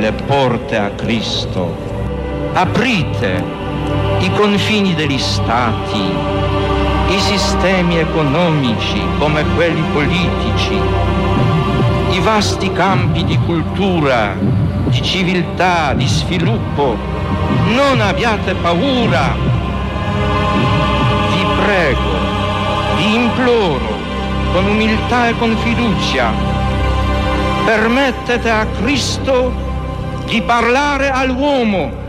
le porte a Cristo. Aprite i confini degli stati, i sistemi economici come quelli politici, i vasti campi di cultura, di civiltà, di sviluppo. Non abbiate paura. Vi prego, vi imploro, con umiltà e con fiducia, permettete a Cristo di parlare all'uomo.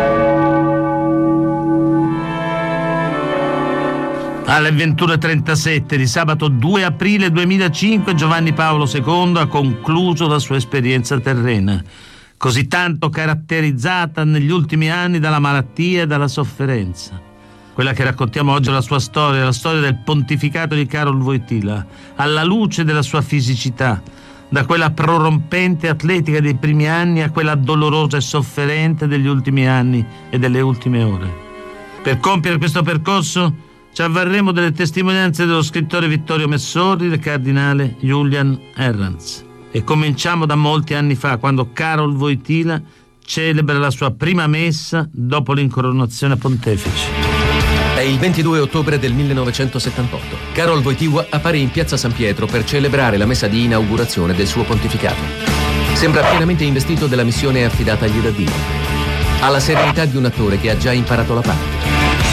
Alle 21:37 di sabato 2 aprile 2005 Giovanni Paolo II ha concluso la sua esperienza terrena, così tanto caratterizzata negli ultimi anni dalla malattia e dalla sofferenza. Quella che raccontiamo oggi è la sua storia, la storia del pontificato di Karol Wojtyła, alla luce della sua fisicità, da quella prorompente atletica dei primi anni a quella dolorosa e sofferente degli ultimi anni e delle ultime ore. Per compiere questo percorso ci avvarremo delle testimonianze dello scrittore Vittorio Messori e del cardinale Julian Herrans. E cominciamo da molti anni fa, quando Karol Wojtyła celebra la sua prima messa dopo l'incoronazione pontefice. È il 22 ottobre del 1978. Karol Wojtyła appare in piazza San Pietro per celebrare la messa di inaugurazione del suo pontificato. Sembra pienamente investito della missione affidatagli da Dio. Ha la serenità di un attore che ha già imparato la parte.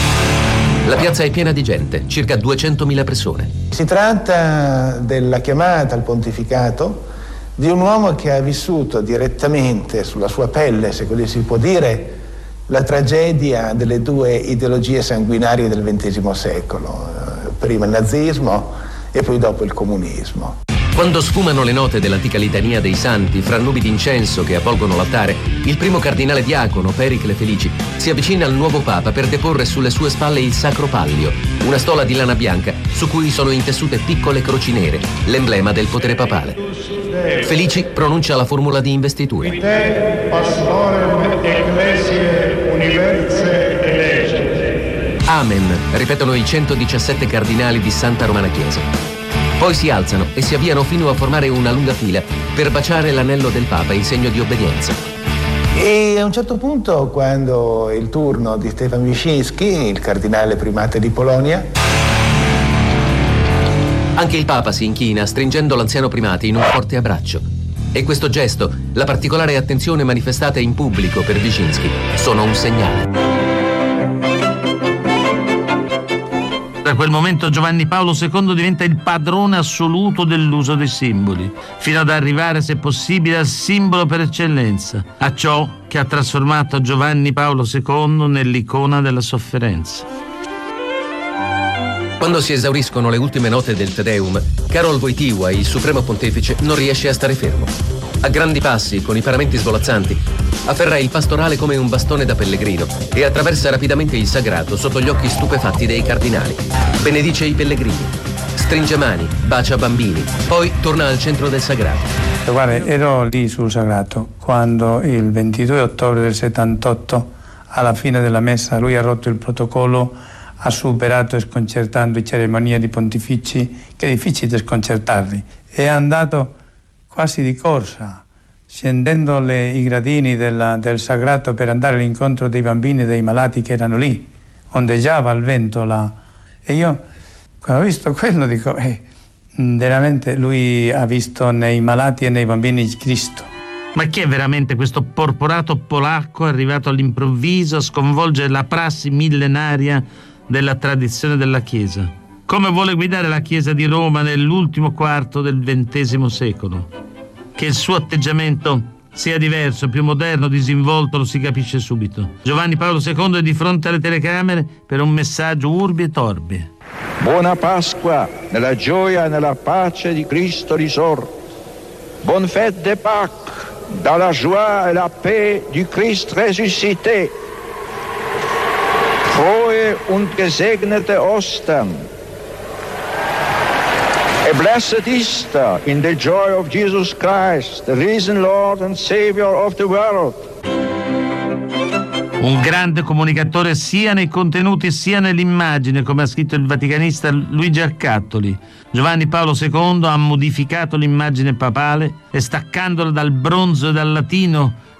La piazza è piena di gente, circa 200.000 persone. Si tratta della chiamata al pontificato di un uomo che ha vissuto direttamente sulla sua pelle, se così si può dire, la tragedia delle due ideologie sanguinarie del XX secolo, prima il nazismo e poi dopo il comunismo. Quando sfumano le note dell'antica litania dei santi fra nubi d'incenso che avvolgono l'altare, il primo cardinale diacono, Pericle Felici, si avvicina al nuovo papa per deporre sulle sue spalle il Sacro Pallio, una stola di lana bianca su cui sono intessute piccole croci nere, l'emblema del potere papale. Felici pronuncia la formula di investitura. Te pastorem ecclesiae universae elegere. Amen, ripetono i 117 cardinali di Santa Romana Chiesa. Poi si alzano e si avviano fino a formare una lunga fila per baciare l'anello del Papa in segno di obbedienza. E a un certo punto, quando è il turno di Stefan Wyszynski, il cardinale primate di Polonia, anche il Papa si inchina stringendo l'anziano primate in un forte abbraccio. E questo gesto, la particolare attenzione manifestata in pubblico per Wyszynski, sono un segnale. Da quel momento Giovanni Paolo II diventa il padrone assoluto dell'uso dei simboli, fino ad arrivare, se possibile, al simbolo per eccellenza, a ciò che ha trasformato Giovanni Paolo II nell'icona della sofferenza. Quando si esauriscono le ultime note del Te Deum, Karol Wojtyła, il supremo pontefice, non riesce a stare fermo. A grandi passi, con i paramenti svolazzanti, afferra il pastorale come un bastone da pellegrino e attraversa rapidamente il sagrato sotto gli occhi stupefatti dei cardinali. Benedice i pellegrini, stringe mani, bacia bambini, poi torna al centro del sagrato. Guarda, ero lì sul sagrato quando il 22 ottobre del 78, alla fine della messa, lui ha rotto il protocollo, ha superato sconcertando i cerimonieri pontifici, che è difficile sconcertarli. È andato quasi di corsa, scendendo i gradini del sagrato per andare all'incontro dei bambini e dei malati che erano lì. Ondeggiava il vento là. E io, quando ho visto quello, dico, veramente lui ha visto nei malati e nei bambini Cristo. Ma chi è veramente questo porporato polacco arrivato all'improvviso a sconvolgere la prassi millenaria della tradizione della Chiesa? Come vuole guidare la Chiesa di Roma nell'ultimo quarto del XX secolo? Che il suo atteggiamento sia diverso, più moderno, disinvolto, lo si capisce subito. Giovanni Paolo II è di fronte alle telecamere per un messaggio urbi et orbi. Buona Pasqua, nella gioia e nella pace di Cristo risorto. Bonne fête de Pâques, dans la joie et la paix du Christ ressuscité. Frohe und gesegnete Ostern. A blessed Easter in the joy of Jesus Christ, the risen Lord and Savior of the world. Un grande comunicatore sia nei contenuti sia nell'immagine, come ha scritto il vaticanista Luigi Arcattoli. Giovanni Paolo II ha modificato l'immagine papale e, staccandola dal bronzo e dal latino,